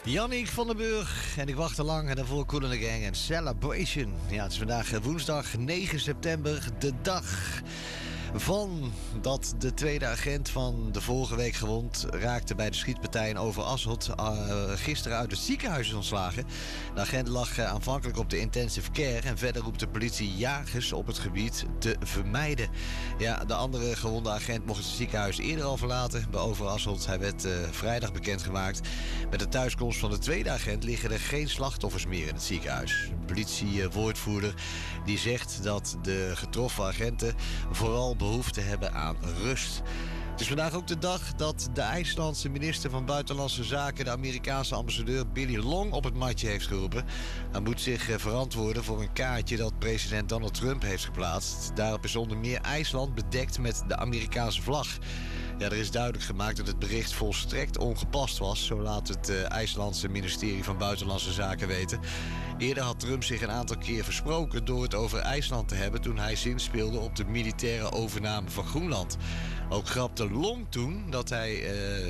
Yannick van den Burg en ik wacht te lang en daarvoor Kool and the Gang en Celebration. Ja, het is vandaag woensdag 9 september, de dag van dat de tweede agent van de vorige week gewond raakte bij de schietpartij in Overasselt. Gisteren uit het ziekenhuis is ontslagen. De agent lag aanvankelijk op de intensive care en verder roept de politie jagers op het gebied te vermijden. Ja, de andere gewonde agent mocht het ziekenhuis eerder al verlaten bij Overasselt. Hij werd vrijdag bekendgemaakt. Met de thuiskomst van de tweede agent liggen er geen slachtoffers meer in het ziekenhuis. Een politiewoordvoerder die zegt dat de getroffen agenten vooral behoefte hebben aan rust. Het is vandaag ook de dag dat de IJslandse minister van Buitenlandse Zaken de Amerikaanse ambassadeur Billy Long op het matje heeft geroepen. Hij moet zich verantwoorden voor een kaartje dat president Donald Trump heeft geplaatst. Daarop is onder meer IJsland bedekt met de Amerikaanse vlag. Ja, er is duidelijk gemaakt dat het bericht volstrekt ongepast was, zo laat het IJslandse ministerie van Buitenlandse Zaken weten. Eerder had Trump zich een aantal keer versproken door het over IJsland te hebben toen hij zinspeelde op de militaire overname van Groenland. Ook grapte Long toen dat hij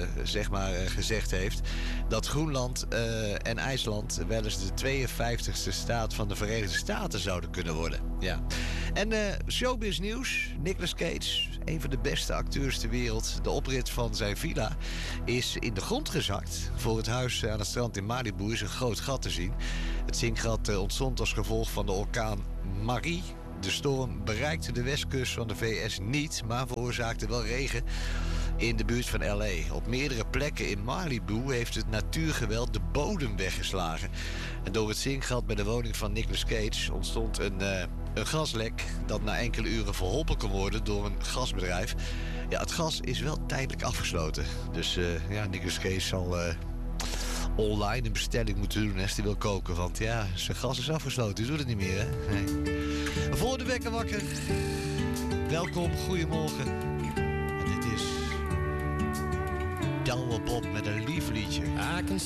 gezegd heeft dat Groenland en IJsland wel eens de 52e staat van de Verenigde Staten zouden kunnen worden. Ja. En showbiz nieuws. Nicolas Cage, een van de beste acteurs ter wereld. De oprit van zijn villa is in de grond gezakt. Voor het huis aan het strand in Malibu is een groot gat te zien. Het zinkgat ontstond als gevolg van de orkaan Marie. De storm bereikte de westkust van de VS niet, maar veroorzaakte wel regen in de buurt van L.A. Op meerdere plekken in Malibu heeft het natuurgeweld de bodem weggeslagen. En door het zinkgat bij de woning van Nicolas Cage ontstond een gaslek dat na enkele uren verholpen kon worden door een gasbedrijf. Ja, het gas is wel tijdelijk afgesloten. Dus Nicolas Cage zal online een bestelling moeten doen als hij wil koken. Want ja, zijn gas is afgesloten. Die doet het niet meer, hè? Nee. Voor de wekker wakker. Welkom, goedemorgen. En dit is Douwe Bob met een lief liedje. I can